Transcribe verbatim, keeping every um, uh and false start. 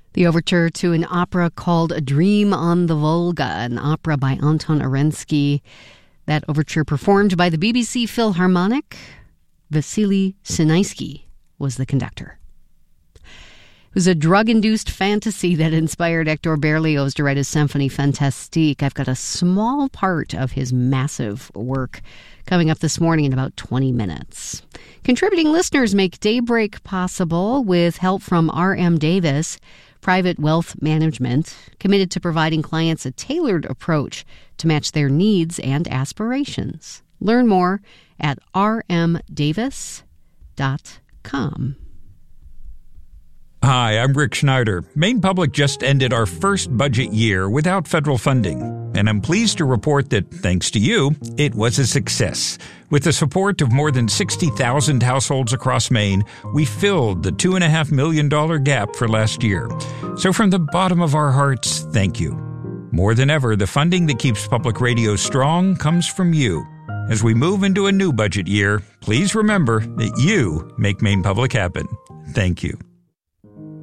The overture to an opera called A Dream on the Volga, an opera by Anton Arensky. That overture performed by the B B C Philharmonic. Vasily Sinaisky was the conductor. It was a drug-induced fantasy that inspired Hector Berlioz to write his Symphonie Fantastique. I've got a small part of his massive work coming up this morning in about twenty minutes. Contributing listeners make Daybreak possible with help from R M Davis, Private Wealth Management, committed to providing clients a tailored approach to match their needs and aspirations. Learn more at r m davis dot com. Hi, I'm Rick Schneider. Maine Public just ended our first budget year without federal funding, and I'm pleased to report that, thanks to you, it was a success. With the support of more than sixty thousand households across Maine, we filled the two point five million dollars gap for last year. So from the bottom of our hearts, thank you. More than ever, the funding that keeps public radio strong comes from you. As we move into a new budget year, please remember that you make Maine Public happen. Thank you.